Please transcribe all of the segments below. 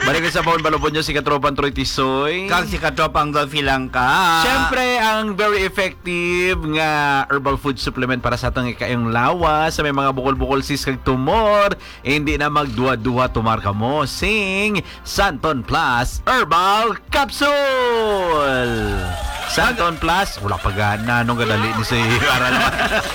Balik sa phone, balubon nyo si Katropang Troy Tisoy. Kag si Katropang Dolphy lang ka. Siyempre, ang very effective nga herbal food supplement para sa atong ikayong lawas sa may mga bukol-bukol sis kag tumor. Hindi na magduwa-duwa tumar ka mo. Sing Santon Plus Herbal Capsule! Santon Plus, wala pa gana nung gadali ni si Ara naman.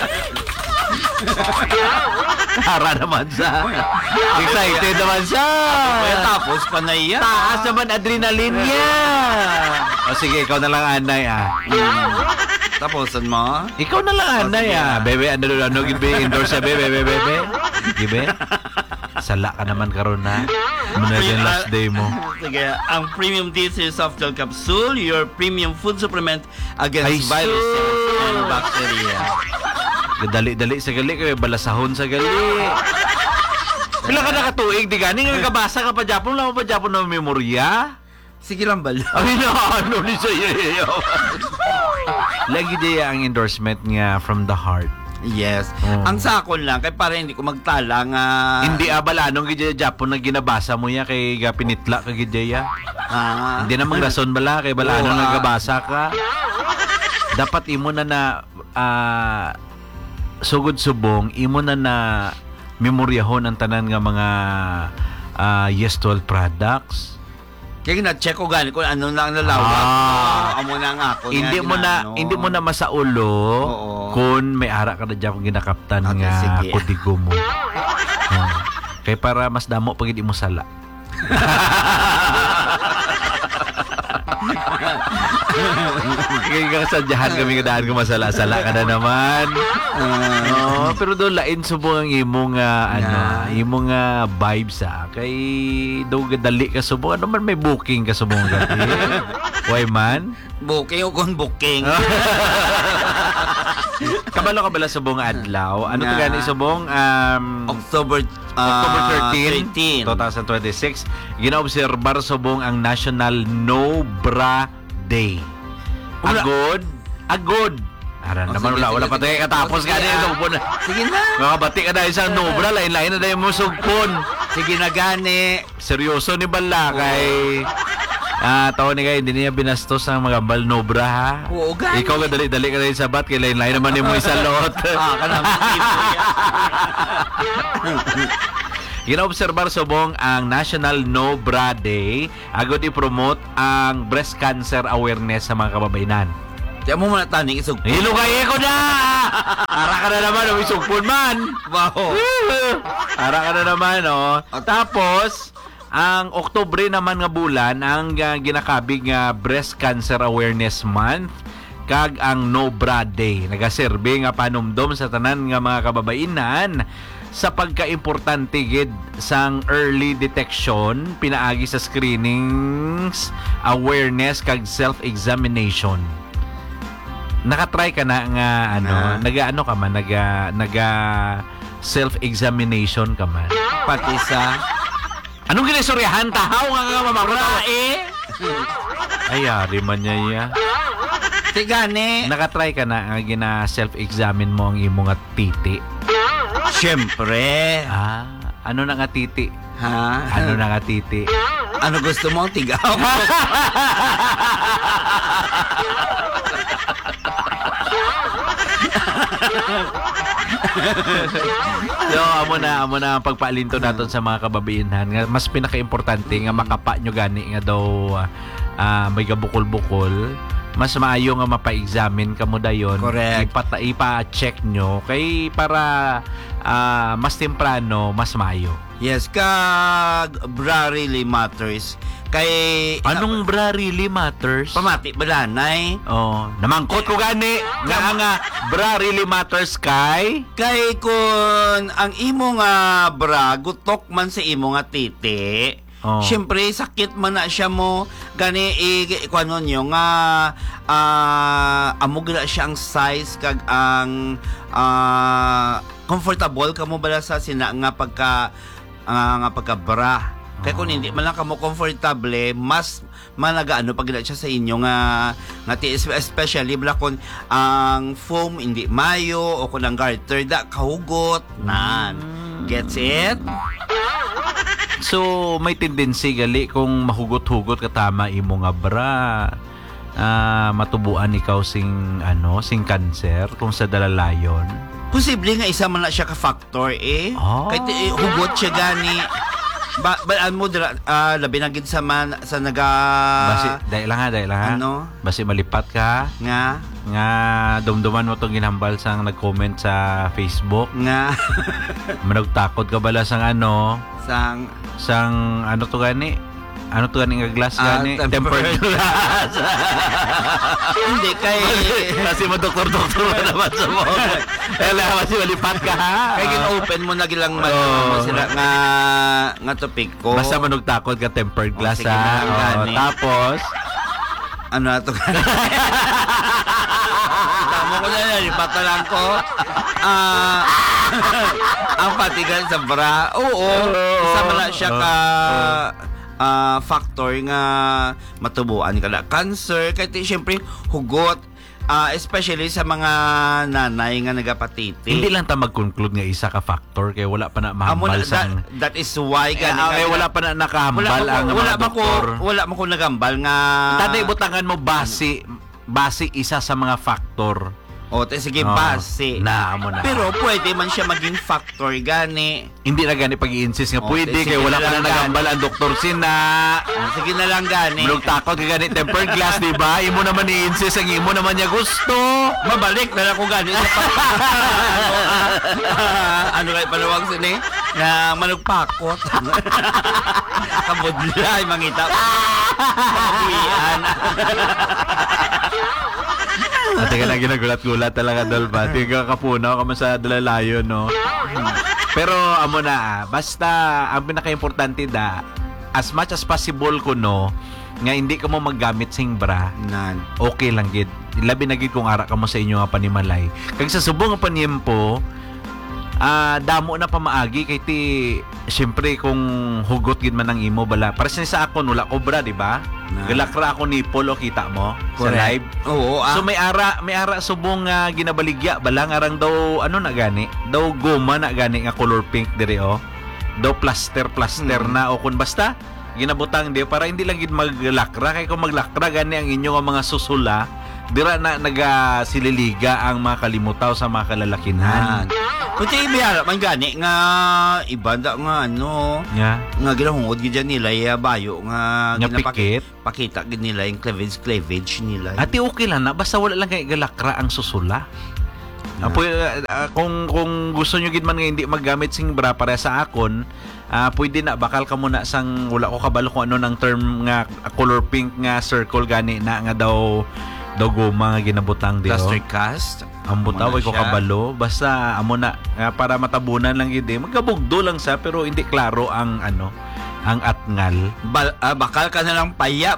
Ara naman siya. Excited naman siya. Tapos panay yan. Taas naman adrenaline niya. O sige, ikaw na lang anay Taposan mo? Ikaw na lang anay Bebe, ano gibe endorse siya bebe. Gibe. Sala ka naman karon na. Muna yung last day mo. Sige, ang Premium D3 Soft Gel Capsule, your premium food supplement against viruses and bacteria. Dali-dali sa gali kayo, balasahon sa gali. Pila ka nakatuig, di gani nga kabasa ka pa Japon, lang pa Japon na memorya. Sige lang bala. Ay na, ano ni sa'yo? Lagi diya ang endorsement nga from the heart. Yes. Ang sakon lang, kay para hindi ko magtala nga... Hindi balanong gidya Japon na ginabasa mo ya kay pinitla ka gidya. Hindi namang rason bala, kay balanong nagabasa ka. Dapat imo na sugod subong, imo na memoryahon ang tanan nga mga Yestol products. Kaya na-check ko gani kung ano na ang nalawak. Amo na nga ako. Hindi mo na masaulo kung may ara ka na dyan kung ginakaptan nga kodigo mo. Kaya para mas damo pag hindi mo sala. Kaya kasadyahan kami kadaan kung masala-sala ka na naman. Pero doon lain subong ang imong imong vibes kay daw dali ka subong. Ano man may booking ka subong gati? Why man? Booking o kung booking. Kabalo ka bala subong adlaw. Ano to gani subong? October 13, 2026. Ginaobserbar subong ang National No Bra Day. Agod. Aran naman wala pa tayo katapos ka na. Sige na. Makabati ka dahil sa No Bra. Lain-lain na dahil mo sugpon. Sige na gani. Seryoso ni bala kay... taon ni kayo, hindi niya binastos ang mga balnobra ha? Oo, gani. Ikaw ka dali-dali ka sa bat, kaya lain-lain naman ni mo isa lot. Ginaobserbar subong ang National No Bra Day agad i-promote ang breast cancer awareness sa mga kababainan. Diyan mo muna taning isugpon. Hilugay ko na! Ara ka na naman, isugpon man! Wow! Ara ka na naman, Tapos, ang Oktubre naman nga bulan ang ginakabig nga Breast Cancer Awareness Month kag ang No Bra Day. Nagaserbe nga panumdom sa tanan nga mga kababainan sa pagkaimportante gid sang early detection pinaagi sa screenings, awareness kag self-examination. Nakatry ka na nga naga self-examination ka man. Pati sa anong ginaistoryahan? Tahaw nga mamamura ay, ari man niya iya. Tigani. Nakatry ka na nga gina self-examine mo ang imong nga titi? Siyempre. Ano na nga titi? Ha? Ano na nga titi? Ano gusto mo? Tigaw? So, amo na ang pagpaalinto naton sa mga kababaihan nga mas pinaka-importante nga makapa nyo gani nga daw may gabukol-bukol. Mas maayo nga mapa-examine kamo dayon. Correct. Ipa-check nyo kay para mas temprano, mas maayo. Yes, kag bra really matters. Kay anong bra really matters? Pamati balanay. Namangkot ko gani nga bra really matters kay kun ang imo nga bra gutok man sa imo nga titi. Siyempre sakit man na siya mo gani kuno nyo nga amo gila siya ang size kag ang comfortable kamo bala sa sina nga pagka bra. Kaya kung hindi man lang kamo comfortable, mas managaano pag gila siya sa inyo nga especially bala kung ang foam hindi mayo o kung ang garter da kahugot nan. Gets it? So may tendency gali kung mahugot-hugot ka tama imo nga bra. Matubuan ikaw sing cancer kung sa dalalayon. Posible nga isa man na siya ka-factor Kahit hugot siya gani. Mo labi na gid sa naga Basi dahil lang ha. Ano? Basi malipat ka nga dumduman mo tong ginhambal sang nag-comment sa Facebook nga managtakot ka bala sang sang ano to gani nga glass gani tempered glass. Hindi kay kasi mo doktor naman sa mo. Kasi malipat ka ha. Kaya open mo na gilang sila nga topic ko. Basta manugtakot ka tempered glass sige na, tapos ano ato tama ko na lipat na lang ko. Ang patigan sa bra. Oo. Isa man na siya ka factor nga matubuan ka na cancer kahit syempre hugot especially sa mga nanay nga nagapatiti. Hindi lang ta mag-conclude nga isa ka factor kay wala pa na mahambal that is why wala pa na nakahambal ang mga doktor. Wala mo ko nagambal nga tanay butangan mo base isa sa mga factor. Sige, base. Mo na. Pero pwede man siya maging factor gani. Hindi na gani pag-i-insist nga pwede kay wala ka na nagambal ang doktor sina. Sige na lang gani. Takot ka gani tempered glass, di ba? Imo naman i-insist ang imo naman niya gusto. Mabalik na lang ko gani sa ano kay palawag sini na manugpakot. Kabudlay mangita. Kabuyan. At ka lang ginagulat-gulat talaga, Dolba. Tingnan ka kapunaw ka man sa dalalayo, no? Pero, amo na, basta, ang pinaka-importante as much as possible ko, no, nga hindi ka mo maggamit sing bra, okay lang, gid. Labi na gid kung ara ka mo sa inyo nga panimalay. Kag sa subong nga paniyempo, damo na pamaagi kay ti syempre kung hugot gid man ang imo bala para sa akon wala ko bra di ba galakra ako ni Polo kita mo sa live so may ara subong nga ginabaligya balang arang daw na gani daw goma na gani nga color pink dire daw plaster na o kun basta ginabutang di para hindi lang gid maglakra kay kung maglakra gani ang inyo nga mga susula dira na nagasililiga ang mga kalimutaw sa mga kalalakihan. Kunti ibiyara man gani nga ibanda nga nga ginahungod gid nila bayo nga pakita gid nila yung cleavage nila. Ati okay lang na basta wala lang kay galakra ang susula. Kung gusto nyo gid man nga hindi maggamit sing bra para sa akon, pwede na bakal ka muna sang wala ko kabalo kung ano ng term nga color pink nga circle gani na nga daw goma nga ginabutang di plaster cast ang butaway ko kabalo basta amo na para matabunan lang gid magkabugdo lang sa pero hindi klaro ang ang atngal bakal ka na lang paya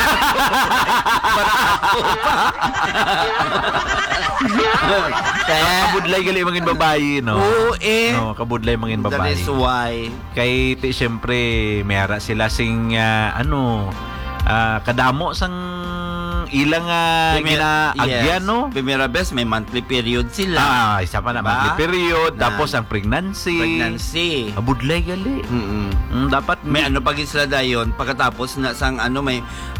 kaya kabudlay gali mangin babayi no kabudlay mangin babayi that is why kay syempre mayara gila sing kadamo sang ilang ginaagyan, no? Primera vez, may monthly period sila. Isa pa na, monthly period. Tapos ang pregnancy. Abudlay gali. Dapat may pag sila dayon pagkatapos na sang may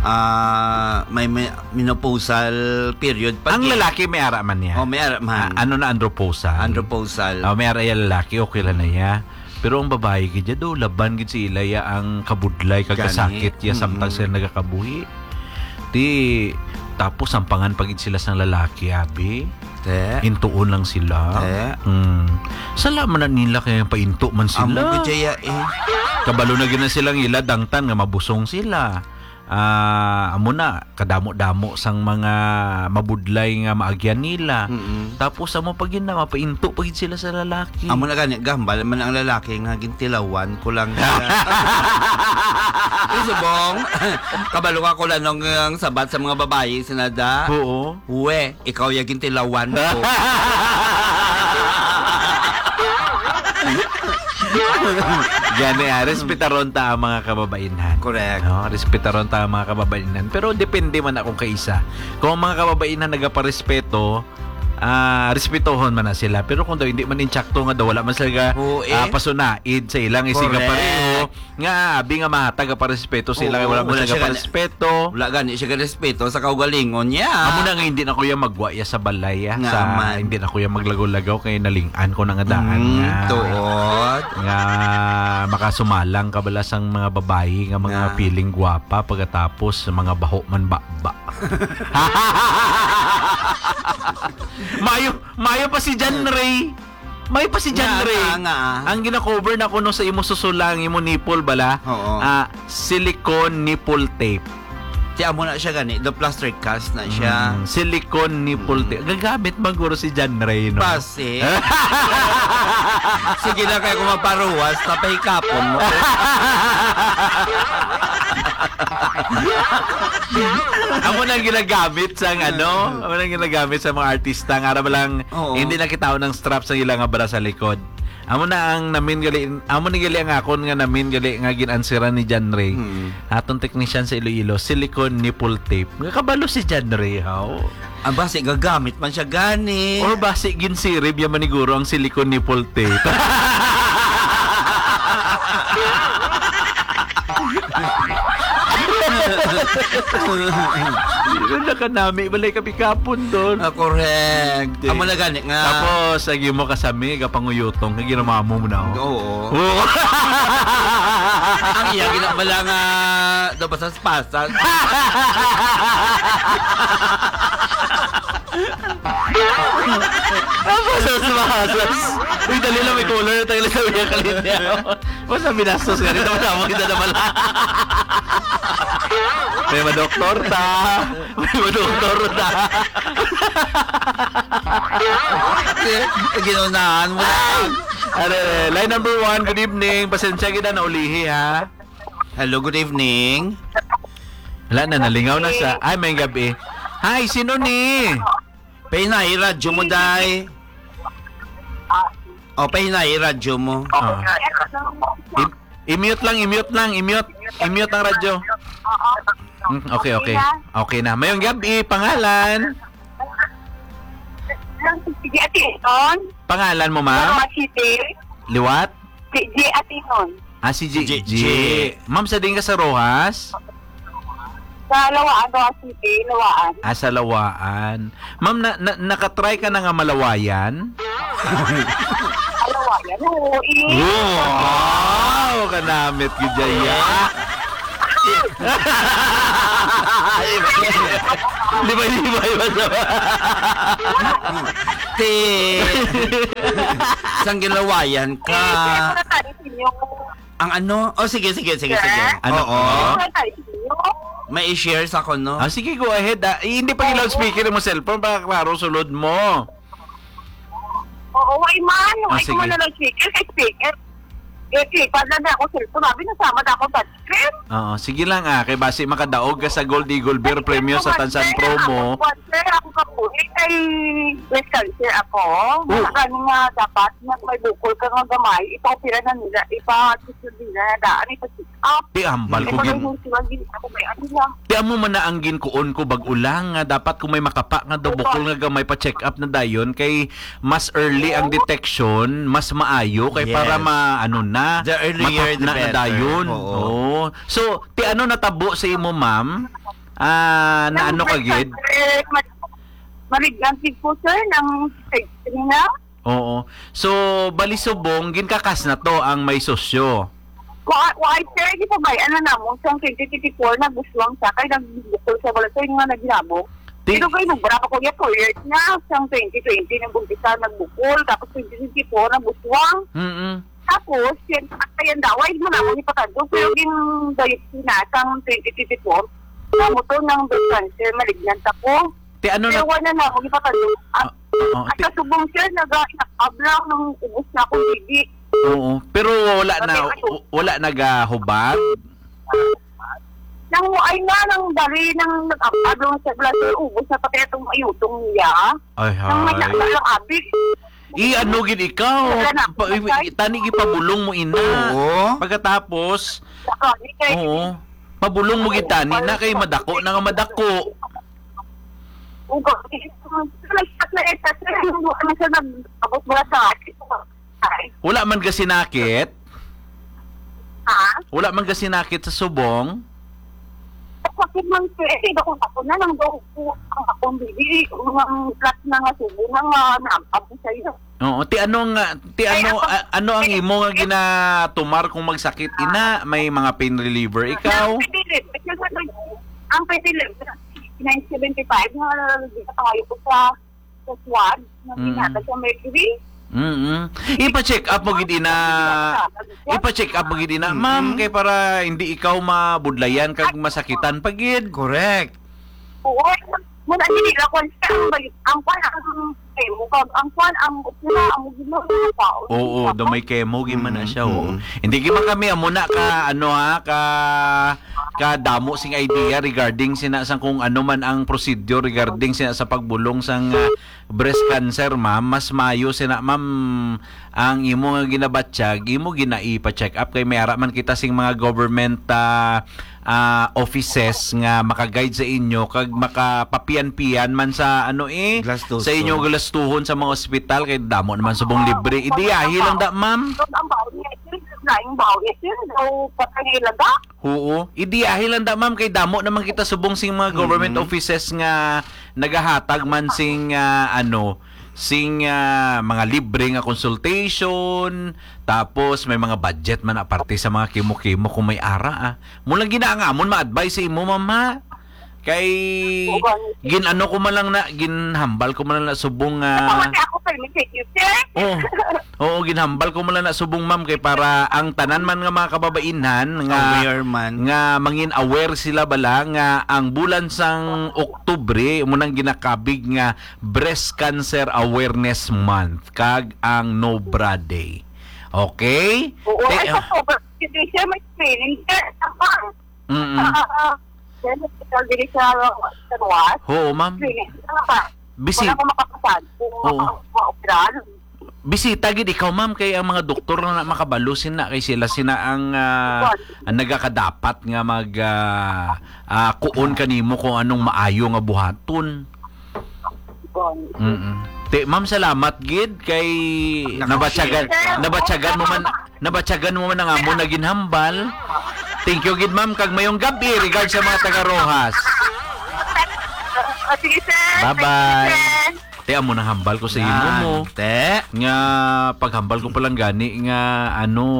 menopausal period. Ang lalaki may ara man niya. May ara man. Andropausal. May ara yung lalaki, okay lang na niya. Pero ang babae gid do laban gid si Ilaya ang kabudlay kagkasakit ya samtang sila nagakabuhi. Tapos ang pangan pagid sila sang lalaki abi intuon lang sila sala man nila kaya painto man sila kabalo na gina silang ila dangtan nga mabusong sila amo na kadamo-damo sang mga mabudlay nga maagyan nila tapos amo pagin na mapainto pagid sila sa lalaki amo na gani gambal man ang lalaki nga gintilawan ko lang subong kabalo ko lang ng sabat sa mga babae sinada ikaw ya gintilawan ko gani respetaron ta ang mga kababainan. Correct. Respetaron ta ang mga kababainan. Pero depende man akong kaisa. Kung ang mga kababainan nagaparespeto, respetohon man na sila. Pero kung daw hindi man inchakto nga daw wala man sila pasunaid sa ilang isiga pareho, nga abi nga matag pa respeto sila kay Oo, wala man wala siya siya pa respeto. Wala gani siya respeto sa kaugalingon niya. Amo na nga hindi na kuya magwaya sa balay Nga sa man. hindi na kuya maglagaw-lagaw kay nalingan ko na nga daan nga. Tuod. Nga makasumalang kabalas ang mga babayi nga mga Nga. piling gwapa pagkatapos mga baho man ba. Mayo pa si John Ray. May pa si John Nga, Ray. nga. Ang gina-cover na kuno sa imo susulang imo nipple bala. Oo. Silicone nipple tape. Tiya mo na siya gani, the plaster cast na siya. Silicone nipple tape. Gagamit maguro si John Ray, no? Pasi. Sige na kayo kumaparuwas, tapay kapon mo. Amo nang ginagamit sa amo nang ginagamit sa mga artista nga ara lang Oo. hindi nakitaw ng strap sa ilang nga bara sa likod. Amo na ang namin gali amo ni gali ang akon nga namin gali nga ginansiran ni John Ray. Atong technician sa Iloilo, silicone nipple tape. Nga kabalo si John Ray, how? Ang basi gagamit man siya gani. Or basi ginsirib yaman maniguro ang silicone nipple tape. Yun na kanami, balay kami kapon doon. Correct. Amo na gani nga. Tapos, agi mo kasami, kapanguyutong, kaya ginamamo mo na ako. Oo. Oo. Ang iya ginabala nga do pasas-pasas. Pasas. Uy, dali lang may color na tayo lang sa uya kalit niya. Basta binastos ka rin, tama kita na pala. May madoktor ta. May madoktor ta. Ginunahan mo na. Line number 1, good evening. Pasensya kita na ulihi, ha? Hello, good evening. Wala na, nalingaw na sa... Ay, may gabi. Hi, sino ni? Pahinay, radyo mo, day. O, pahinay, radyo mo. I-mute lang. I-mute ang radyo. Okay. Okay na. Mayong gabi, pangalan. Sige, Atinon. Pangalan mo, ma'am? City. Liwat? Sige, Atinon. Si G. G. Ma'am, sa din ka sa Rojas? Sa Lawaan, Roa City, Lawaan. Sa Lawaan. Ma'am, nakatry ka na nga malawayan? Lawaan. Oo, Wow! Kanamit ko dyan. Libay-libay ba sa Te. Sang gilawayan ka. Ang ano? Oh, sige. Ano? Oo. May i-share sa ko, no? Sige, go ahead. Hindi pa yung loudspeaker mo cellphone para klaro sulod mo. Oo, ay man. Ay, sige. kumano lang speaker. Pagla na ako cellphone. Sabi, nasama na ako touchscreen. Oo, sige lang kay basi makadaog ka sa Gold Eagle Beer Premio sa Tansan Promo. Ako kapulit ay breast cancer ako. Marami nga dapat na may bukol ka nga gamay. Ipapira na nila. Ipa-check nila na daan. Ipa-check up. Di ambal ko gin. Ako may ano lang. Di amo man na ang ginkuon ko bag-ulang nga dapat kung may makapa nga daw bukol nga gamay pa check up na dayon kay mas early ang detection, mas maayo kay Yes. para maano na The earlier, the na better. dayon. Oo. Oo. So, ti ano natabo sa imo, ma'am? Na ano ka gid? Maligantig po, sir, ng kanina. Oo. So, balisubong ginkakas na to ang may sosyo. Why, sir, di pa ba, ano na mo, siyang 2024 na gustuang siya, kaya nagbukol siya, wala sa'yo nga naginabog. Pero kayo, nagbara ko niya 4 years na, siyang 2020 nagbukisa, nagbukol, tapos 2024 na gustuang. Tapos, yan, kaya daway mo na akong ipatado, pero yung dayot sinasang 2024, namuto ng breast cancer, malignant ako. Ti ano na Pero wala na akong ipatado. At sa subong sir, nag-ablang ng ubos na akong bibi. Oo. Pero wala nagahubag. Nang ay na, nang dali, nang nag-ablang sa blood, sir, ubos na pati itong ayutong niya. Ay, Nang may hay. nakalang abig. Ano gid ikaw? Tani gipabulong mo ina. Oo. Pagkatapos, Sakali kay oo. Pabulong mo gid tani na kay madako na nga madako. Ugo. Nag-start na ito, sir, ano siya nag-abot mula sa akin. Wala man ka sinakit. Ha? Wala man ka sinakit sa subong? Sakit man sir, ako na lang daw po ang akong bibi, mga flat na nga subo na nga naabot sa iyo. Oo, ano ang imo nga ginatumar kung magsakit ina? May mga pain reliever ikaw? Ang pwede 975 na tayo ko sa SWAT na pinatag sa Mercury. Ipa-check up mo gid ina. Ipa-check up mo gid ina, ma'am, kay para hindi ikaw mabudlayan kag masakitan pagid. Correct. Oo, muna nila kung ang Oo, do may chemo man na siya. Oo. Hindi man kami amuna ka ka damo sing idea regarding sina sang kung ano man ang procedure regarding sina sa pagbulong sang breast cancer, ma'am. Mas mayo sina, ma'am, ang imo nga ginabatsyag, imo ginaipa-check up kay may ara man kita sing mga government offices nga maka-guide sa inyo kag makapapian-pian man sa Glastuso. sa inyo galastuhon sa mga ospital kay damo naman subong libre. Idiyahi lang da, ma'am. Oo, idiyahi lang da, ma'am, kay damo naman kita subong sing mga government offices nga nagahatag man sing mga libre nga consultation, tapos may mga budget man aparte sa mga kimo-kimo kung may ara. Mulang ginaangamon ma-advise sa imo, mama. Kay ginano ko man lang na ginhambal ko man lang na subong Oo, ginhambal ko man lang na subong, ma'am, kay para ang tanan man nga mga kababainan nga mangin aware sila bala nga ang bulan sang Oktubre mo nang ginakabig nga Breast Cancer Awareness Month kag ang No Bra Day. Okay? Oo, kasi siya may training hospital din sa Ruas. Oo, ma'am. Wala ko makapasad kung ma-operahan. Bisita gid ikaw, ma'am, kay ang mga doktor na makabalusin na kay sila ang nagakadapat nga mag kuon kanimo kung anong maayo nga buhaton. Ma'am, salamat gid kay nabatyagan mo man ang amo na ginhambal. Thank you gid, ma'am, kag mayong gabi regard sa mga taga Rojas. Sige, sir. Bye-bye. Te, amo na hambal ko sa imo mo. Te. Nga paghambal ko palang gani nga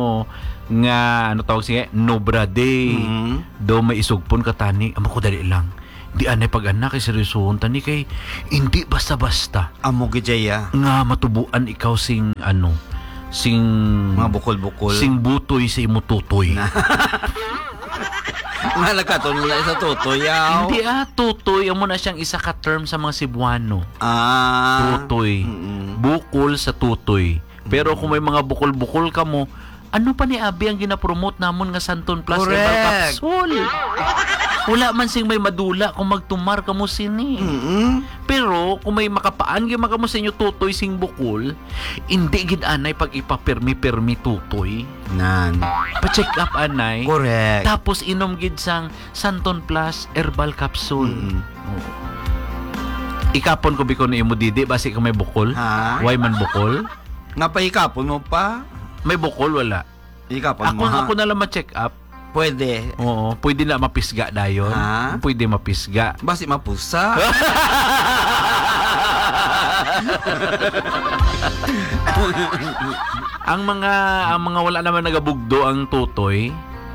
tawag siya, No Bra Day. Do may isugpon ka tani. Amo ko dali lang. Di anay pag-anak kay seryosohon tani kay hindi basta-basta. Amo gidya nga matubuan ikaw sing mga bukol-bukol. Sing butoy sa imo tutoy. Nga nagkatuloy na isa tutoy, yaw. Hindi tutoy. Amo na siyang isa ka term sa mga Cebuano. Tutoy. Bukol sa tutoy. Pero kung may mga bukol-bukol ka mo, ano pa ni Abi ang ginapromote namon nga Santon Plus Herbal Capsule? Wala man sing may madula kung magtumar ka mo sini. Pero kung may makapaan gyud ka mo sa inyo tutoy sing bukol, hindi gid anay pag ipapirmi-pirmi tutoy. Nan. Pa-check up anay. Correct. Tapos inom gid sang Santon Plus Herbal Capsule. Ikapon ko biko ni imo didi basi ka may bukol. Why man bukol? Napahikapon mo pa? May bukol wala. Ikapon mo. Ako na lang ma-check up. Pwede. Oo, pwede na mapisga dayon. Pwede mapisga. Basi mapusa. ang mga wala naman nagabugdo ang tutoy.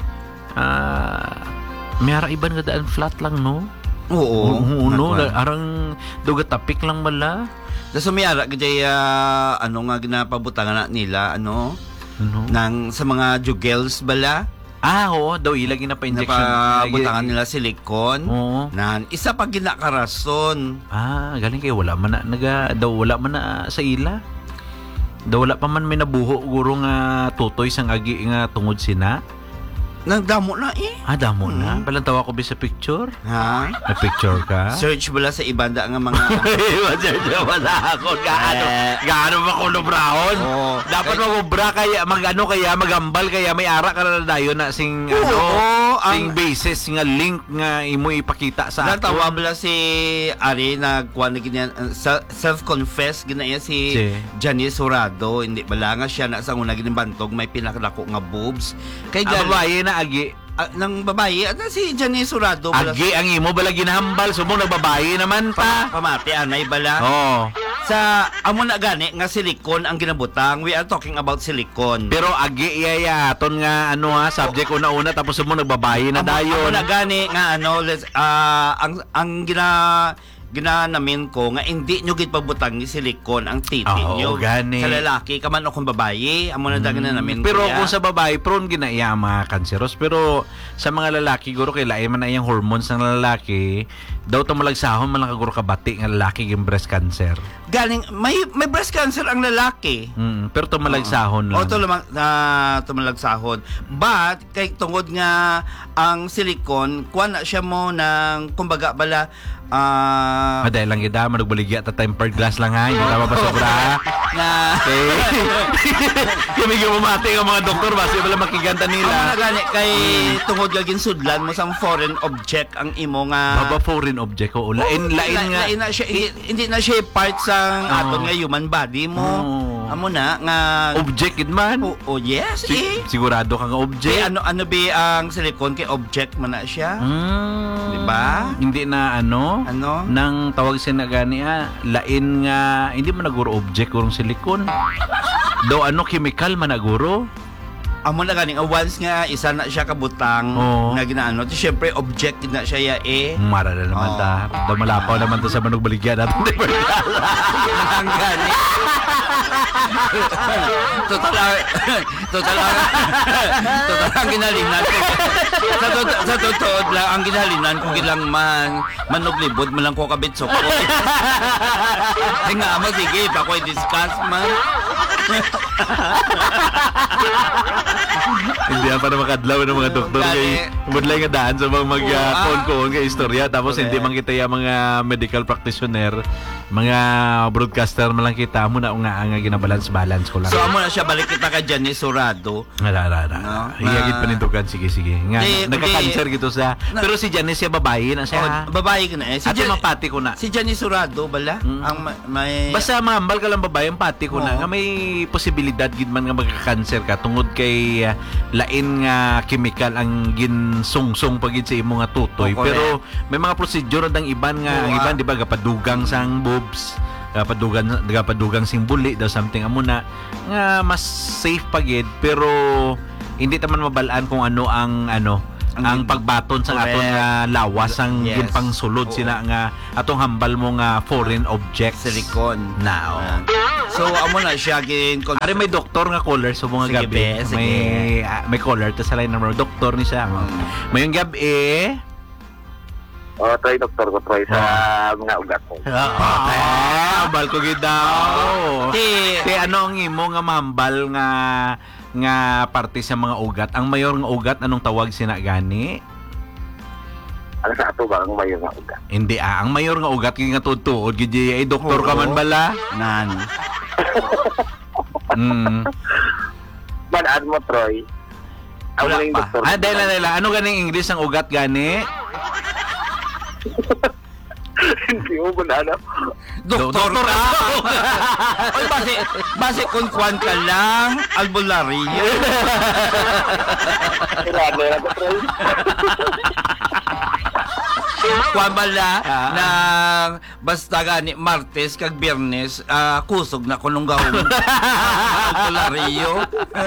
May ara iban nga daan flat lang, no? Oo. No, arang dugatapik lang mala. So may ara gidya nga ginapabutangan nila nang sa mga jugels bala. Oo, daw ilagi na pa-injection. Napabutangan nila silikon. Na isa pa ginakarason. Galing kayo wala man na wala man na sa ila. Daw wala pa man may nabuho guro nga tutoy sang agi nga tungod sina. Nagdamo na eh. Damo na. Balantawa ko ba sa picture? Ha? May picture ka? Search bala sa ibanda nga mga... Wala ako. Gaano ba ko lubrahon? Oo. Dapat magubra kaya, kaya, magambal kaya, may ara ka na dayon na sing, sing basis nga link nga imo ipakita sa ato. Natawa bala si Ari, nagkuha na ganyan, self-confess, ginaya si Janice Jurado. Hindi bala nga siya na sa una ginibantog, may pinakalako nga boobs. Kay babae na agi. Ng babae, si Janice Jurado. Agi ang imo bala ginahambal, sumo nagbabae naman pa. Pamati, anay bala. Oo. Sa amo na gani nga silikon ang ginabutang. We are talking about silikon. Pero agi iyayaton nga subject una-una tapos mo nagbabae na dayon. Amo na gani nga ang ginanamin ko nga hindi nyo gid pabutang ni silikon ang titi nyo. Gani. Sa lalaki kaman o kung babae, amo na dagan na namin. Pero kung sa babae prone ginaya ang mga kanseros, pero sa mga lalaki guro kay lain man na yung hormones ng lalaki, daw to malagsahon man lang kaguro kabati nga lalaki yung breast cancer. Galing may breast cancer ang lalaki. Pero to malagsahon lang. O to malagsahon. But kay tungod nga ang silikon, kuha na siya mo ng kumbaga bala dahil lang kita, manugbaligya at tempered glass lang ha, hindi ka mapasobra ha. Okay. Kami gumamati ang mga doktor, basi wala makiganta nila. Ang nagani, kay tungod ka ginsudlan mo sa foreign object ang imo nga... Baba foreign object, o lain nga. Lain na siya, hindi na siya part sa aton nga human body mo. Amo na, nga... Object it man. Yes, sigurado ka nga object. Ano ba ang silicone kay object man na siya? Diba? Hindi na nang tawag siya na gani lain nga hindi man naguro object kurong silikon daw chemical man naguro amo na gani once nga isa na siya kabutang nga ginaano to syempre object na siya mara na naman daw malapaw naman to sa manugbaligya natin ang gani total ang ginalinan ko sa totoo lang ang ginalinan ko gilang manuglibod man lang ko kabitsok ko ay nga mo sige pa ko i-discuss man hindi pa na makadlaw ng mga doktor kay mudlay nga daan sa mga mag-con kay istorya tapos hindi man kita yung mga medical practitioner mga broadcaster man lang kita mo na nga ginabalance ko lang. So amo na siya balik kita ka Janice Jurado. Hiyagit panindugan sige. Nga nagka-cancer gito sa pero si Janice siya babae na siya. Babae ka na Si mapati ko na. Si Janice Jurado bala ang may basta mahambal ka lang babae ang pati ko na nga may posibilidad gid man nga magka-cancer ka tungod kay lain nga chemical ang ginsungsong pagid sa imo nga tutoy pero may mga procedure ang iban nga ang iban di ba gapadugang sang boobs gapadugang simbuli daw something amo na nga mas safe pagid pero hindi taman mabalaan kung ano ang pagbaton sa aton nga lawas ang gimpang sulod sila nga atong hambal mo nga foreign object silicone now. So amo na siya Ari may doktor nga caller sa mga gabi. May caller ta sa line number doktor ni siya. Mayong gabi Troy, doktor ko, Troy, sa mga ugat ko. Hambal ko gid daw. Ti ano ang imo nga mahambal nga parte sa mga ugat? Ang mayor nga ugat anong tawag sina gani? Ang sa ato ba ang mayor nga ugat? Hindi ang mayor nga ugat nga tutuod gid ay doktor ka man bala? Nan. Banaan mo, Troy. Ang maling doktor. Dahil ano ganing English ang ugat gani? Hindi mo banaan. Doktor ka. Oy base kung kwan ka lang albularyo. Kailangan ko, Troy. Kwan bala ng basta gani Martes kag Biyernes kusog na kunong gahom. Albularyo.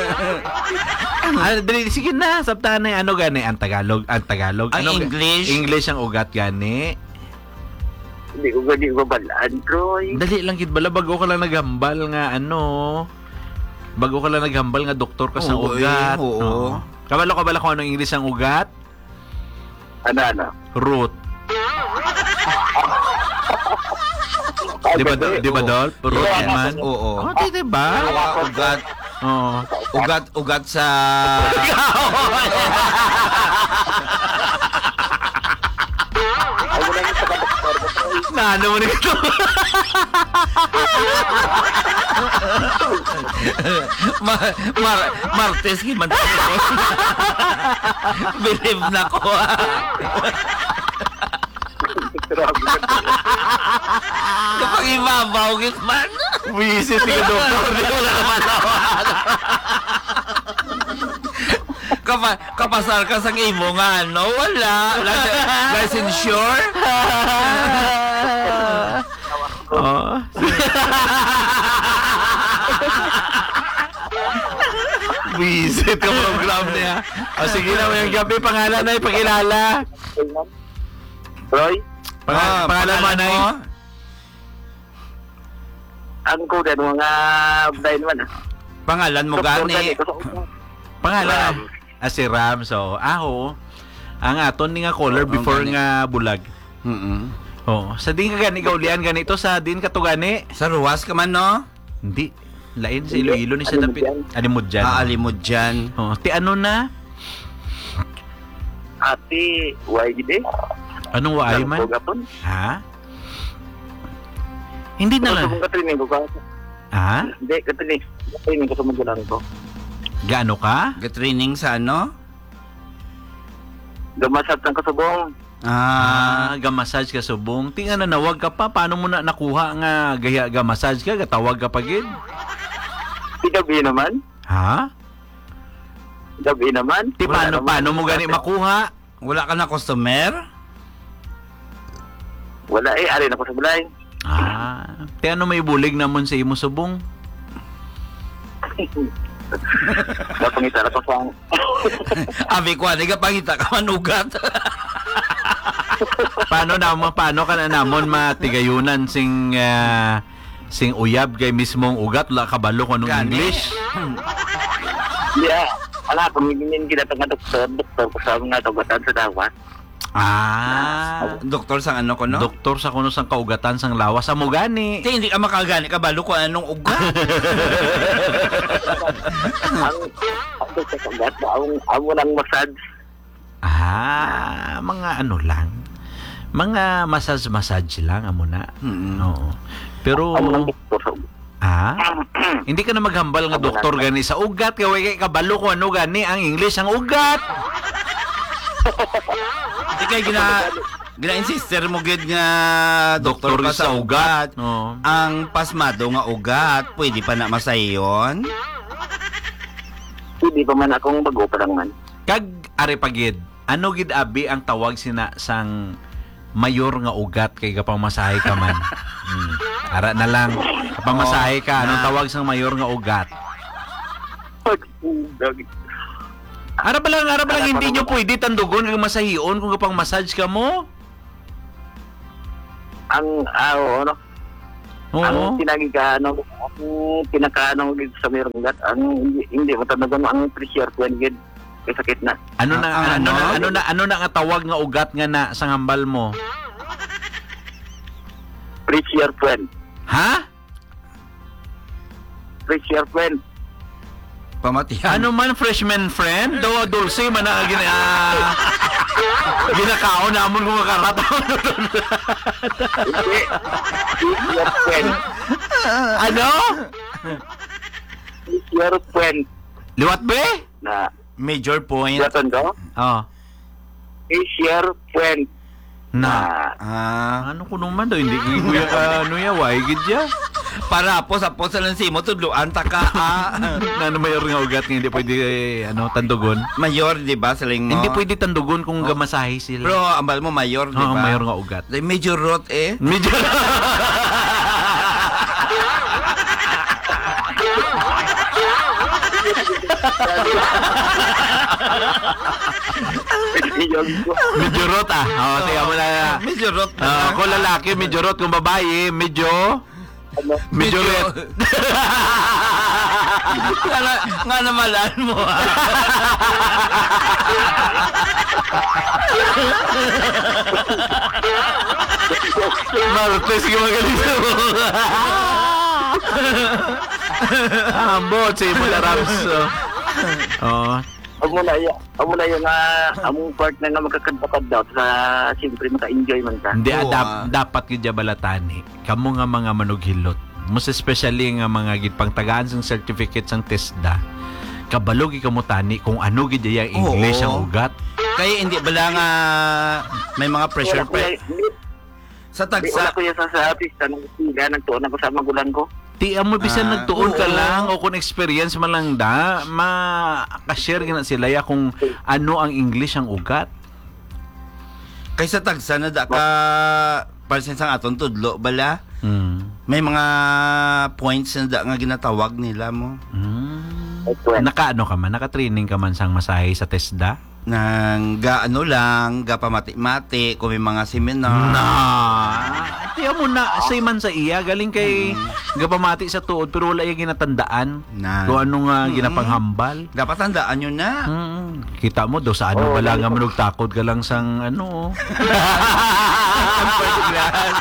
Sige na, sabtaan na ano gani ang Tagalog. Ang English. English ang ugat gani. Hindi ko balaan, Troy. Dali lang gid bala bago ka lang naghambal nga bago ka lang naghambal nga doktor ka sa ugat. Oo. Kabalo ka bala kung anong English ang ugat? Ano? Root. Di ba Dol? Root man. Oo. Di ba? Ugat. Oo. Ugat sa... Ay, wala yung sa doktor ko, Troy. Nano mo na ito. Martes, giman ko. Believe na ko. Grabe ka. Kapag ibabaw, gitman. Visit ni doktor. Di ko na kapalawan. Kapasar ka sa imo nga, no? Wala. Licensure? Oo. Visit ka program niya. O sige na, may gabi. Pangalan na ipakilala. Troy, Pangalan mo, Nay. ang ko ganun mga blind man. Pangalan mo gani. Pangalan. Si Ram. So, oo. Ang aton ni nga caller Oo, before gani. nga bulag. Oo. Sa din ka gani gaulian ganito sa din ka to gani. Sa ruwas ka man, no? Hindi. Lain sa Iloilo ni sa dapit. Alimod dyan. Aalimod dyan. Oo. Ti ano na? Ati, YGD. Anong waay man? Gapon. Ha? Hindi na lang. Kung katrining ko ka. Ha? Hindi, katrining ko sa magulang ko. Gaano ka? Ga-training sa ano? Gamasat ng kasubong. Ga-massage ka subong. Tinga na nawag ka pa. Paano mo na nakuha nga gaya ga-massage ka? Gatawag ka pa gid? Gabi naman. Ha? Gabi naman. Ti paano mo gani makuha? Wala ka na customer? Wala ari na ko sa balay. Ti ano may bulig namon sa imo subong? Napangita na ko sa Abi ko, ka pangita ka manugat. Paano ka na namon matigayunan sing uyab kay mismong ugat la kabalo ko anong Gani. English? Yeah. Ala, pumiginin kita nga doktor ko sa mga tugatan sa dawas. Doktor sang ano ko, no? Doktor sa kuno sang kaugatan sang lawas sa mo gani. Kasi hindi ka makagani ka balo ko anong ugat. ang doktor sa ugat, ang unang massage. Mga ano lang. Mga massage lang amo na. Oo. Pero Ang unang doktor sa ugat. hindi ka na maghambal nga doktor gani sa ugat kay way kay kabalo ko ano gani ang English ang ugat. Hindi kay gina-insister mo gid nga doktor ka sa ugat. Oo. Ang pasmado nga ugat, pwede pa na masayon. Hindi pa man akong bago pa lang man. Kag are pagid. Ano gid abi ang tawag sina sang mayor nga ugat kay kapang masahe ka man. Ara na lang kapang masahe ka anong tawag sang mayor nga ugat? Ara ba lang hindi nyo pwede tandugon kung masahion kung kapang massage ka mo? Ang ano? Oo. Ang pinagikaano, ang pinakaano gid sa mayroong gat, ang hindi matanagon ang pressure ko gid kay sakit na. Ano na ano? ano na nga tawag nga ugat nga na sang hambal mo? Pressure friend. Ha? Pressure friend. Pamatihan. Ano man freshman friend? Daw dulce man na ginakao namon kung makarataon. Hindi. Pressure friend. Ano? Pressure friend Liwat be? na Major point. yaton ko. Oh. Pressure friend Na. Ano ko naman daw hindi kuya ka ano ya why gid ya? Para po sa lang si mo tudloan ta ka. Na ano mayor nga ugat nga hindi pwede tandugon. Mayor, di ba, saling mo? Hindi pwede tandugon kung gamasahe sila. Pero ambal mo mayor, di Oo, ba? mayor nga ugat. Major rot eh. Medyo medyo rot tiga mo na. Major rot Kung lalaki, medyo rot. Kung babae, medyo ret. nga namalaan mo. Martes, sige magaling sa mo. Ambot, si mo na Rams. Oh. Amo na yung among partner nga magkakadpakad daw sa siyempre maka-enjoy man ka. Hindi, Oo, dapat yung balatani. Kamu nga mga manughilot. Most especially nga mga gitpang tagaan ng certificate ng TESDA. Kabalog ikamutani kung ano gid yung English ang Oo. ugat. Kaya hindi bala nga may mga pressure sa Wala tagsa. ko yung sa pista ng sila, nagtuon ako sa magulang ko. Ti mo bisan nagtuon ka oo. lang o kung experience man lang ma-share gina sila ya kung ano ang English ang ugat. Kaysa tagsa na da ka percent sang aton tudlo bala. May mga points na da nga ginatawag nila mo. Naka-ano ka man? Naka-training ka man sang masahe sa TESDA? Nang gaano lang, ga pamati-mati, kung may mga seminar. Tiyan mo na, say man sa iya, galing kay gapamati sa tuod, pero wala yung ginatandaan. Kung ano nga ginapanghambal. Dapat tandaan nyo na. Kita mo, do sa ano bala nga manugtakod ka lang sang ano. Tempered glass.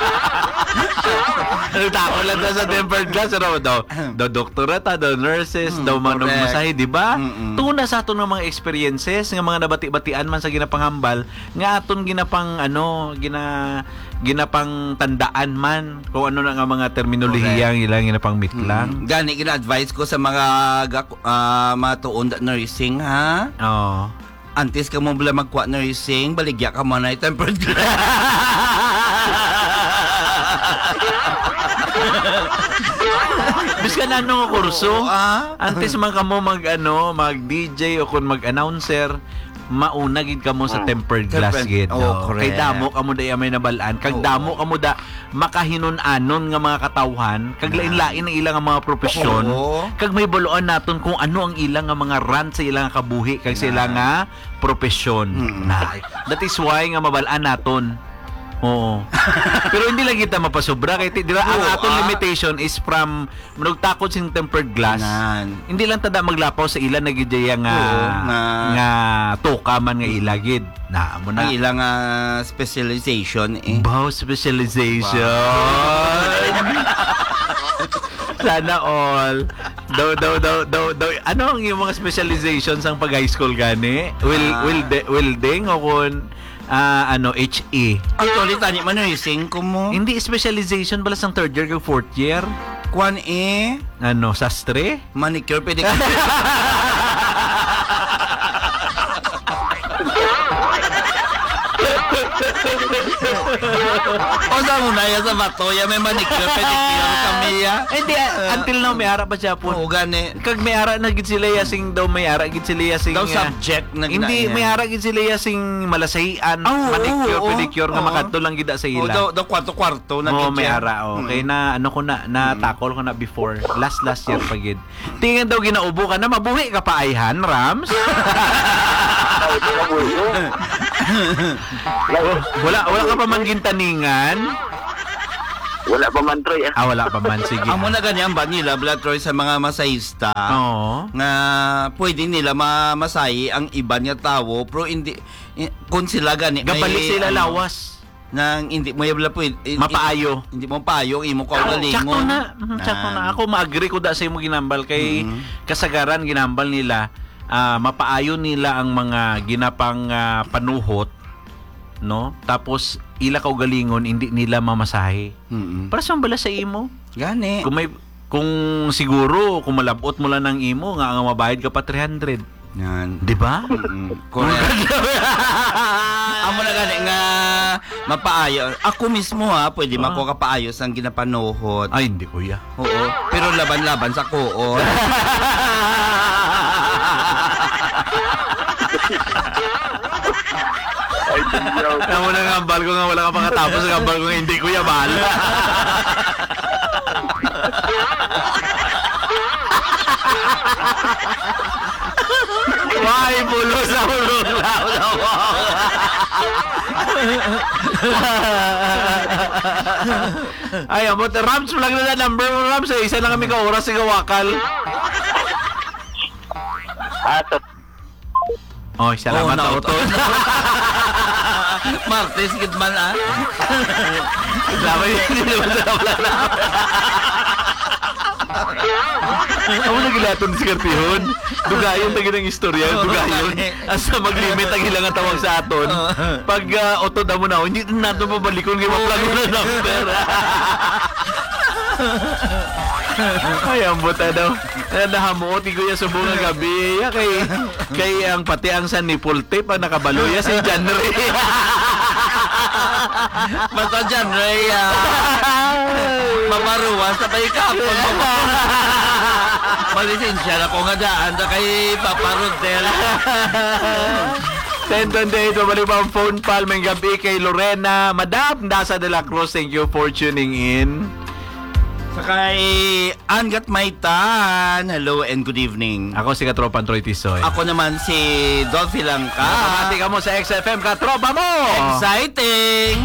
Nagtakod lang daw sa tempered glass. Ano daw doktorata, daw nurses, daw manong correct. masahe, di ba? Mm-mm. Tuna sa aton ng mga experiences, nga mga nabati-batian man sa ginapanghambal, nga aton ginapang ano, ginapang tandaan man kung ano na nga mga terminolohiya ang ilang ginapang mitlang. Gani, gina-advise ko sa mga matuon that nursing, ha? Oh. Antes ka mo bala magkuha nursing, baligya ka mo na tempered glass. Bis ka na ano nga kurso? Antes man ka mo mag DJ o kung mag-announcer, mauna gid ka mo sa tempered glass gid. correct. Kay damo ka mo da may nabalaan, kag damo ka mo da makahinon-anon nga mga katawhan, kag lain-lain ang ilang nga mga profesyon. Kag may buluan naton kung ano ang ilang nga mga rant sa ilang kabuhi kag sa ilang nga profesyon. That is why nga mabalaan naton. Oo. Pero hindi lang kita mapasobra kay dira ang aton limitation is from manugtakod sing tempered glass. Hindi lang tada maglapaw sa ilan nagidya nga tuka man nga ilagid. Na mo na Ang ilang specialization Bow specialization. Sana all. Daw. Ano ang iyong mga specializations ang pag high school gani? Welding o kung HE. Actually, tani man nursing ko mo. Hindi specialization bala sang third year kag fourth year. Kwan Sastre? manicure, pedicure. O sa muna ya sa Batoya, may manicure, pedicure kami ya. Hindi, until now may ara pa siya po. Oo, gani. Kag may ara na gid sila yasing daw may ara gid sila yasing Daw subject na hindi ginaya. may ara gid sila yasing malasayan, manicure, pedicure nga makadto lang gid sa Oo, ila. daw kwarto-kwarto na Oo, gid may siya. ara. Okay, na ano ko na tackle ko na before. Last year pa gid. Tingin daw ginaubo ka na mabuhi ka pa ayhan, Rams. wala ka pa man gintaningan. Wala pa man, Troy. Wala pa man, sige. Amo na ganyan ba nila, Blood Troy, sa mga masahista Oo. nga pwede nila mamasayi ang iba niya tao pero hindi kung sila gani Gabalik sila lawas. nang hindi mo yabla pwede Mapaayo. hindi mo paayo imo ka Tsako galingon. na. Ako ma-agree ko da sa imo ginambal kay kasagaran ginambal nila mapaayo nila ang mga ginapang panuhot, no? Tapos ila ka galingon hindi nila mamasahe. Para sa bala sa imo. Gani. Kung siguro kung malabot mo lang ng imo nga mabayad ka pa 300. Yan. Di ba? Correct. Amo na gani nga mapaayo. Ako mismo pwede mako kapaayos ang ginapanuhot. Ay, hindi kuya. Oo. Pero laban-laban sa kuon. Tama na nga ambal ko nga wala ka pakatapos ang ambal ko nga hindi kuya bahala. Why bulo sa ulo Ay, amot Rams lang na number Rams isa lang kami ka oras sa wakal. Oh, salamat na Otto. Martes gid man Salamat. Ako nagilaton si Kartihon. Dugayon tagi ng istorya, dugayon. Asa maglimit ang ilang ang tawag sa aton. Pag otod mo na, hindi nato pabalikon kay maplag na number. Ay, ang buta daw. Nahamuot ni Kuya Subong ang gabi. Kay ang pati ang sa nipple tape ang nakabaluya si John Ray. Basta dyan, Ray. Mamaruwas na kay kapon mo. Malisensya na ko nga daan na kay Papa Rodel. 10:28, babalik pa ang phone pal. May gabi kay Lorena. Madam Nasa de la Cruz, thank you for tuning in. Sa kay Angat Maitan, hello and good evening. Ako si Katropan Troy Tisoy. Ako naman si Dolphy Langka. Pamati ka mo sa XFM Katropa mo! Exciting!